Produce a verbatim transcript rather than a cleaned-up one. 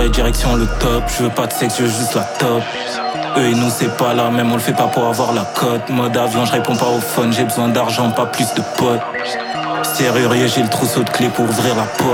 carré, direction le top. Je veux pas de sexe, je veux juste la top. Eux et nous c'est pas la même, on le fait pas pour avoir la cote. Mode avion, je réponds pas au phone, j'ai besoin d'argent, pas plus de potes. Serrurier, j'ai le trousseau de clés pour ouvrir la porte.